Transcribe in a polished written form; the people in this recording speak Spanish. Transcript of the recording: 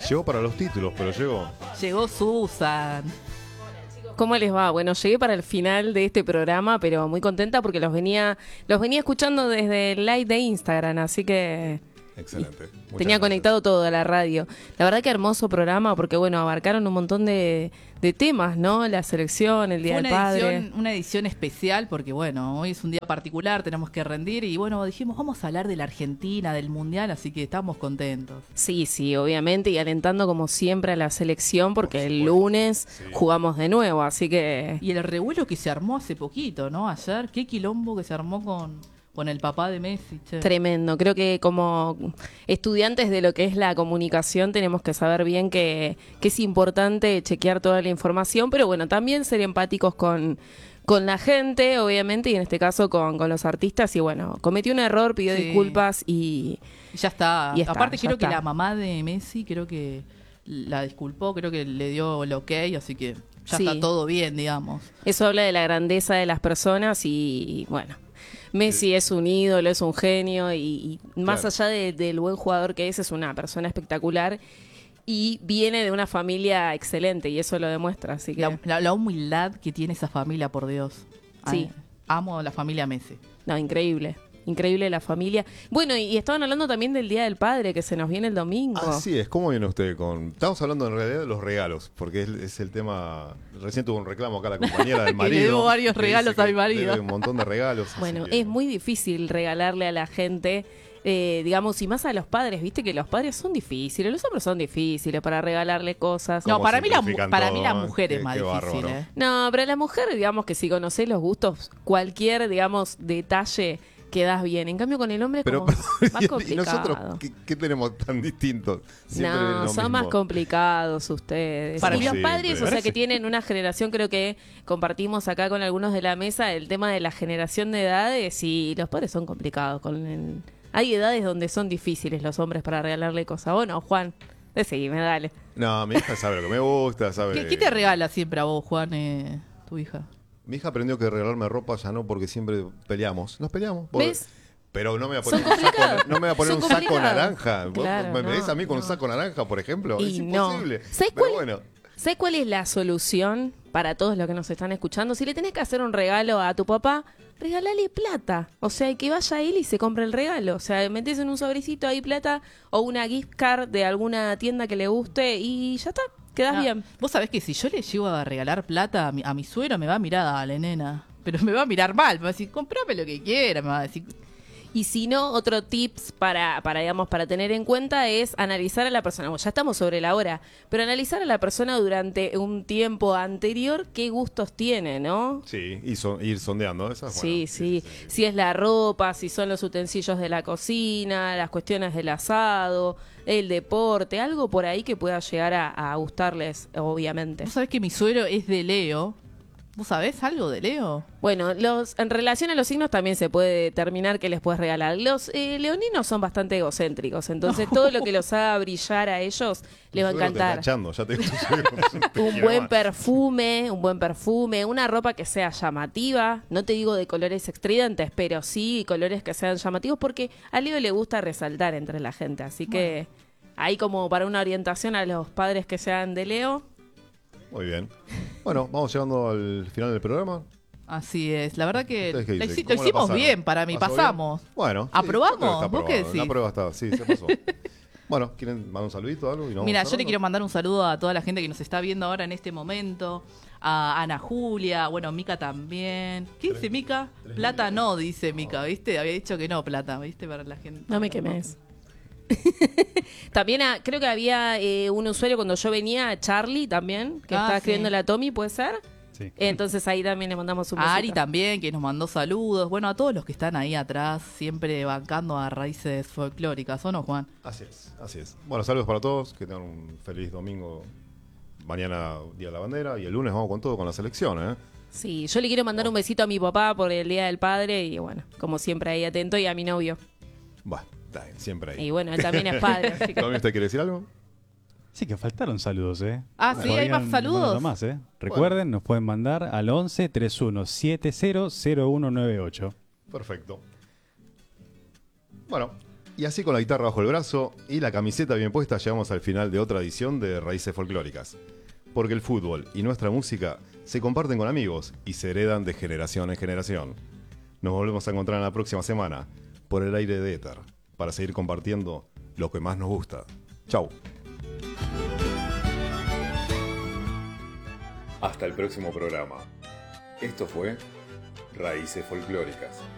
Llegó para los títulos, pero llegó. Llegó Susan. ¿Cómo les va? Bueno, llegué para el final de este programa, pero muy contenta porque los venía escuchando desde el live de Instagram, así que Excelente. Muchas tenía gracias. conectado todo a la radio. La verdad que hermoso programa porque, bueno, abarcaron un montón de temas, ¿no? La selección, el Día Fue del Padre. una edición especial porque, bueno, hoy es un día particular, tenemos que rendir y, bueno, dijimos, vamos a hablar de la Argentina, del Mundial, así que estamos contentos. Sí, obviamente, y alentando como siempre a la selección porque el lunes jugamos de nuevo, así que... Y el revuelo que se armó hace poquito, ¿no? Ayer, qué quilombo que se armó con el papá de Messi, che. Tremendo. Creo que como estudiantes de lo que es la comunicación tenemos que saber bien que es importante chequear toda la información, pero bueno, también ser empáticos con la gente, obviamente, y en este caso con los artistas. Y bueno, cometió un error, pidió Sí. disculpas y Ya está. Y está, Aparte ya creo que está. la mamá de Messi creo que la disculpó, creo que le dio el ok, así que ya Sí. está todo bien, digamos. eso habla de la grandeza de las personas y bueno. Messi es un ídolo, es un genio y más Claro. allá del buen jugador que es una persona espectacular y viene de una familia excelente y eso lo demuestra, así que... La humildad que tiene esa familia, por Dios. Sí. Amo a la familia Messi. No, increíble la familia. Bueno, y estaban hablando también del Día del Padre que se nos viene el domingo. Así es, ¿cómo viene usted con...? Estamos hablando en realidad de los regalos, porque es el tema... Recién tuvo un reclamo acá la compañera del Que marido. le debo varios que regalos dice a que mi marido. debe un montón de regalos. así Bueno, que- es muy difícil regalarle a la gente, digamos, y más a los padres, viste que los padres son difíciles, los hombres son difíciles para regalarle cosas. No, ¿Cómo para mí la simplifican todo? mujer es Qué más difícil, bárbaro. ¿eh? No, pero la mujer, digamos que si conocés los gustos, cualquier, digamos, detalle quedás bien. En cambio, con el hombre es Pero, como más ¿y complicado. nosotros qué tenemos tan distintos? Siempre No, lo son mismo. más complicados ustedes. Para Y mí los siempre. padres, o sea, que tienen una generación, creo que compartimos acá con algunos de la mesa, el tema de la generación de edades y los padres son complicados. Hay edades donde son difíciles los hombres para regalarle cosas. Bueno, Juan, seguime, dale. No, mi hija sabe lo que me gusta, sabe... ¿Qué te regala siempre a vos, Juan, tu hija? Mi hija aprendió que regalarme ropa ya no, porque siempre peleamos. Nos peleamos. ¿Ves? Pero no me va a poner, Son complicados. no me va a poner Son un saco complicados. naranja. ¿Vos Claro, ¿Me no, ves a mí con un no. saco naranja, por ejemplo? Y es no. imposible. ¿Sabes Pero cuál- bueno, ¿Sabes cuál es la solución para todos los que nos están escuchando? Si le tenés que hacer un regalo a tu papá, regalale plata. O sea, que vaya él y se compre el regalo. O sea, metés en un sobrecito ahí plata o una gift card de alguna tienda que le guste y ya está, quedás Ah, bien. Vos sabés que si yo le llego a regalar plata a mi suegro, me va a mirar, dale, nena. Pero me va a mirar mal, me va a decir, comprame lo que quiera, me va a decir. Y si no, otro tips para tener en cuenta es analizar a la persona. Bueno, ya estamos sobre la hora, pero analizar a la persona durante un tiempo anterior qué gustos tiene, ¿no? sí, ir sondeando. Eso es Sí, bueno. sí. Si es la ropa, si son los utensilios de la cocina, las cuestiones del asado, el deporte, algo por ahí que pueda llegar a gustarles, obviamente. Vos sabés que mi suegro es de Leo. ¿Vos sabés algo de Leo? Bueno, en relación a los signos también se puede determinar qué les puedes regalar. Los leoninos son bastante egocéntricos, entonces todo lo que los haga brillar a ellos les va a Tu suegro te está encantar. echando, ya te digo, tu suegro no te Un quiere buen más. perfume, una ropa que sea llamativa, no te digo de colores estridentes, pero sí colores que sean llamativos porque a Leo le gusta resaltar entre la gente, así que ahí como para una orientación a los padres que sean de Leo. Muy bien. Bueno, vamos llegando al final del programa. Así es. La verdad que ¿Ustedes qué lo dicen? lo ¿Cómo la hicimos pasaron? bien para mí. ¿Pasó Pasamos. bien? Bueno. sí, ¿Aprobamos? yo creo que está ¿Vos qué aprobado. decís? La prueba está, sí, se pasó. Bueno, ¿quieren mandar un saludito o algo? Y nos Mira, vamos yo le cerrando? quiero mandar un saludo a toda la gente que nos está viendo ahora en este momento. A Ana Julia, bueno, Mica también. ¿Qué dice Mica? Plata no, dice Mica, ¿viste? Había dicho que no, plata, ¿viste? Para la gente. No me quemes. También creo que había un usuario cuando yo venía, Charlie también, que estaba sí. escribiendo la Tommy, ¿puede ser? Sí. Entonces ahí también le mandamos un besito. A Ari también, que nos mandó saludos. Bueno, a todos los que están ahí atrás, siempre bancando a raíces folclóricas, ¿o no, Juan? Así es, así es. Bueno, saludos para todos, que tengan un feliz domingo. Mañana, Día de la Bandera, y el lunes vamos con todo, con la selección, ¿eh? Sí, yo le quiero mandar un besito a mi papá por el Día del Padre y bueno, como siempre ahí atento y a mi novio. Bueno, está bien, siempre ahí. Y bueno, él también es padre. Así que... ¿Tommy, usted quiere decir algo? Sí, que faltaron saludos, ¿eh? Ah, sí, hay más Podrían saludos. mandarlo más, ¿eh? Recuerden, nos pueden mandar al 11 31 70 0198. Perfecto. Bueno, Y así con la guitarra bajo el brazo y la camiseta bien puesta llegamos al final de otra edición de Raíces Folclóricas. Porque el fútbol y nuestra música se comparten con amigos y se heredan de generación en generación. Nos volvemos a encontrar en la próxima semana por el aire de Éter para seguir compartiendo lo que más nos gusta. Chau. Hasta el próximo programa. Esto fue Raíces Folclóricas.